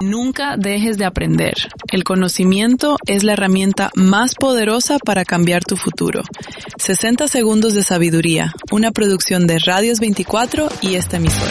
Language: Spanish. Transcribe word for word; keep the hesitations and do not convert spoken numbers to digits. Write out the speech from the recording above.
Nunca dejes de aprender. El conocimiento es la herramienta más poderosa para cambiar tu futuro. sesenta segundos de sabiduría, una producción de Radios veinticuatro y esta emisora.